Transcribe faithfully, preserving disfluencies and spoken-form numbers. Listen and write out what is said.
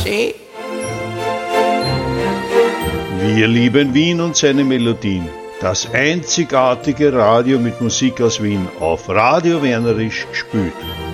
eh? Wir lieben Wien und seine Melodien. Das einzigartige Radio mit Musik aus Wien auf Radio Wernerisch gespielt.